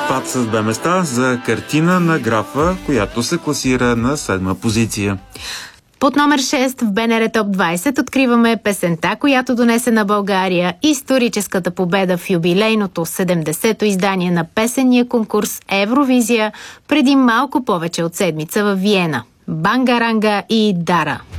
Спад с 2 места за Картина на графа, която се класира на 7-ма позиция. Под номер 6 в БНР Топ 20 откриваме песента, която донесе на България историческата победа в юбилейното 70-то издание на песенния конкурс Евровизия преди малко повече от седмица в Виена. Бангаранга и Дара.